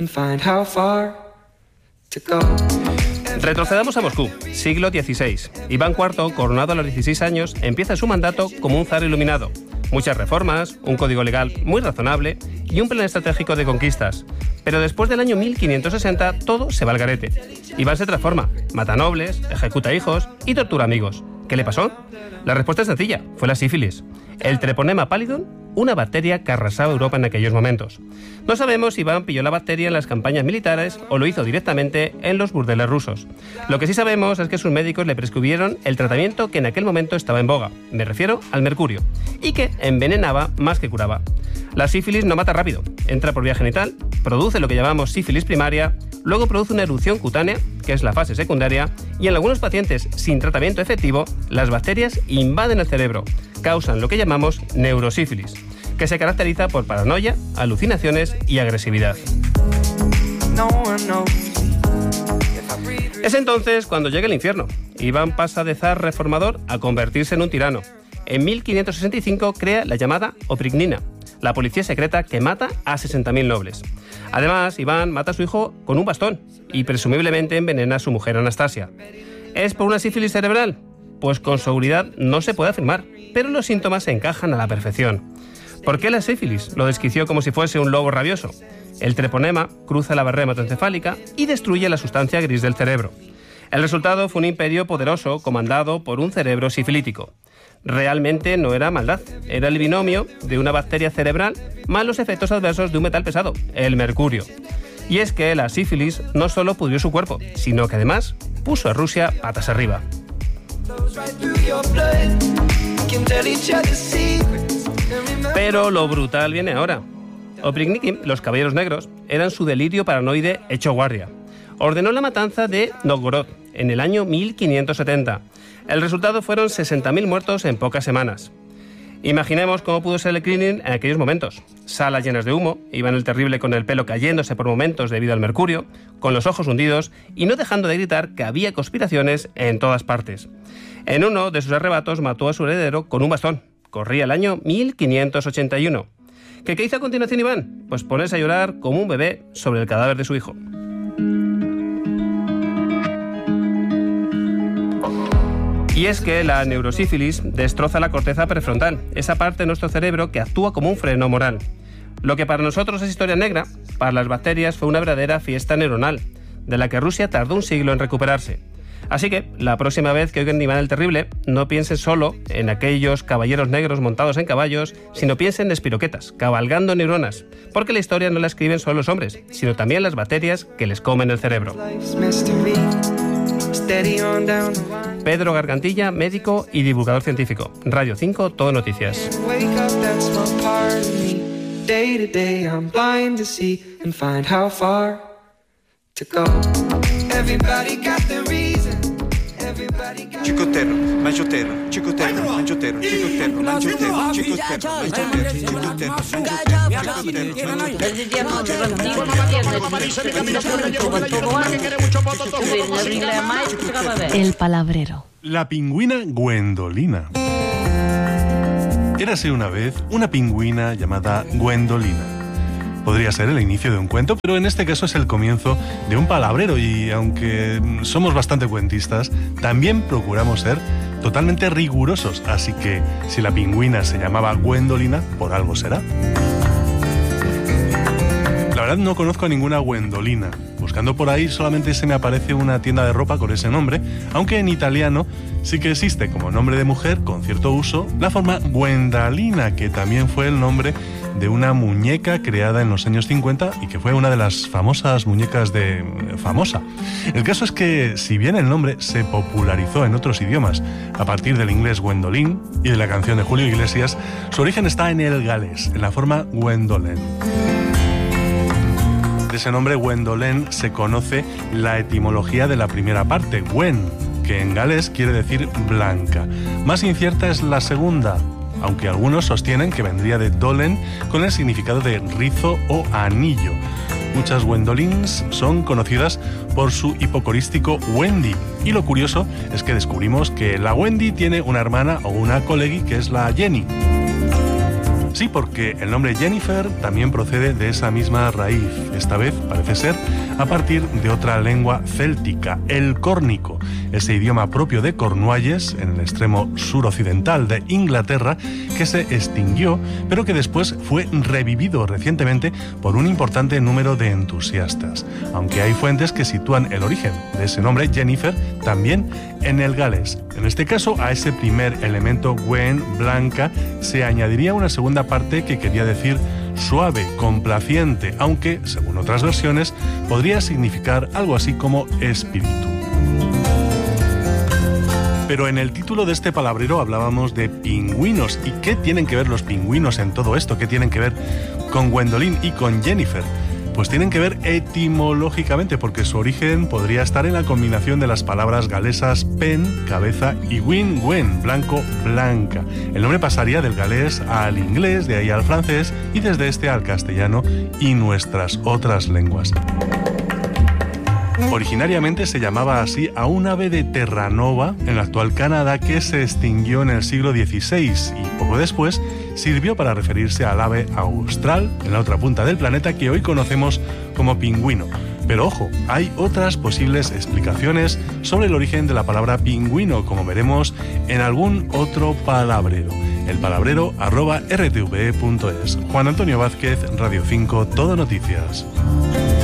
Retrocedamos a Moscú, siglo XVI. Iván IV, coronado a los 16 años, empieza su mandato como un zar iluminado. Muchas reformas, un código legal muy razonable y un plan estratégico de conquistas. Pero después del año 1560 todo se va al garete. Iván se transforma, mata nobles, ejecuta hijos y tortura amigos. ¿Qué le pasó? La respuesta es sencilla, fue la sífilis. El Treponema pallidum, una bacteria que arrasaba Europa en aquellos momentos. No sabemos si Iván pilló la bacteria en las campañas militares o lo hizo directamente en los burdeles rusos. Lo que sí sabemos es que sus médicos le prescribieron el tratamiento que en aquel momento estaba en boga, me refiero al mercurio, y que envenenaba más que curaba. La sífilis no mata rápido, entra por vía genital, produce lo que llamamos sífilis primaria, luego produce una erupción cutánea, que es la fase secundaria, y en algunos pacientes sin tratamiento efectivo, las bacterias invaden el cerebro, causan lo que llamamos neurosífilis, que se caracteriza por paranoia, alucinaciones y agresividad. Es entonces cuando llega el infierno. Iván pasa de zar reformador a convertirse en un tirano. En 1565 crea la llamada oprichnina, la policía secreta que mata a 60.000 nobles. Además, Iván mata a su hijo con un bastón y presumiblemente envenena a su mujer Anastasia. ¿Es por una sífilis cerebral? Pues con seguridad no se puede afirmar, pero los síntomas se encajan a la perfección. ¿Por qué la sífilis lo desquició como si fuese un lobo rabioso? El treponema cruza la barrera hematoencefálica y destruye la sustancia gris del cerebro. El resultado fue un imperio poderoso comandado por un cerebro sifilítico. Realmente no era maldad, era el binomio de una bacteria cerebral más los efectos adversos de un metal pesado, el mercurio. Y es que la sífilis no solo pudrió su cuerpo, sino que además puso a Rusia patas arriba. Pero lo brutal viene ahora. Oprichniki, los caballeros negros, eran su delirio paranoide hecho guardia. Ordenó la matanza de Novgorod en el año 1570. El resultado fueron 60.000 muertos en pocas semanas. Imaginemos cómo pudo ser el Kremlin en aquellos momentos. Salas llenas de humo, Iván el Terrible con el pelo cayéndose por momentos debido al mercurio, con los ojos hundidos y no dejando de gritar que había conspiraciones en todas partes. En uno de sus arrebatos mató a su heredero con un bastón. Corría el año 1581. ¿Qué hizo a continuación Iván? Pues ponerse a llorar como un bebé sobre el cadáver de su hijo. Y es que la neurosífilis destroza la corteza prefrontal, esa parte de nuestro cerebro que actúa como un freno moral. Lo que para nosotros es historia negra, para las bacterias fue una verdadera fiesta neuronal, de la que Rusia tardó un siglo en recuperarse. Así que, la próxima vez que oigan Iván el Terrible, no piensen solo en aquellos caballeros negros montados en caballos, sino piensen en espiroquetas, cabalgando neuronas, porque la historia no la escriben solo los hombres, sino también las bacterias que les comen el cerebro. Pedro Gargantilla, médico y divulgador científico. Radio 5, Todo Noticias. Cicotero, mangiotero, cicotero, mangiotero, cicotero, mangiotero, cicotero, El palabrero. La pingüina Gwendolina. Érase una vez una pingüina llamada Gwendolina. Podría ser el inicio de un cuento, pero en este caso es el comienzo de un palabrero y aunque somos bastante cuentistas, también procuramos ser totalmente rigurosos, así que si la pingüina se llamaba Gwendolina, por algo será. La verdad no conozco a ninguna Gwendolina. Buscando por ahí solamente se me aparece una tienda de ropa con ese nombre, aunque en italiano sí que existe como nombre de mujer con cierto uso la forma Gwendalina, que también fue el nombre de una muñeca creada en los años 50 y que fue una de las famosas muñecas de Famosa. El caso es que, si bien el nombre se popularizó en otros idiomas a partir del inglés Gwendoline y de la canción de Julio Iglesias, su origen está en el galés, en la forma Gwendolen. De ese nombre Gwendolen se conoce la etimología de la primera parte, Gwen, que en galés quiere decir blanca. Más incierta es la segunda, aunque algunos sostienen que vendría de dolen con el significado de rizo o anillo. Muchas Gwendolins son conocidas por su hipocorístico Wendy, y lo curioso es que descubrimos que la Wendy tiene una hermana o una colegi que es la Jenny. Sí, porque el nombre Jennifer también procede de esa misma raíz. Esta vez, parece ser, a partir de otra lengua céltica, el córnico, ese idioma propio de Cornualles, en el extremo suroccidental de Inglaterra, que se extinguió, pero que después fue revivido recientemente por un importante número de entusiastas. Aunque hay fuentes que sitúan el origen de ese nombre, Jennifer, también en el galés. En este caso, a ese primer elemento, Gwen, blanca, se añadiría una segunda parte que quería decir suave, complaciente, aunque, según otras versiones, podría significar algo así como espíritu. Pero en el título de este palabrero hablábamos de pingüinos. ¿Y qué tienen que ver los pingüinos en todo esto? ¿Qué tienen que ver con Gwendolyn y con Jennifer? Pues tienen que ver etimológicamente, porque su origen podría estar en la combinación de las palabras galesas pen, cabeza, y win, gwen, blanco, blanca. El nombre pasaría del galés al inglés, de ahí al francés, y desde este al castellano y nuestras otras lenguas. Originariamente se llamaba así a un ave de Terranova, en el actual Canadá, que se extinguió en el siglo XVI y poco después sirvió para referirse al ave austral, en la otra punta del planeta, que hoy conocemos como pingüino. Pero ojo, hay otras posibles explicaciones sobre el origen de la palabra pingüino, como veremos en algún otro palabrero. El palabrero @rtve.es. Juan Antonio Vázquez, Radio 5, Todo Noticias.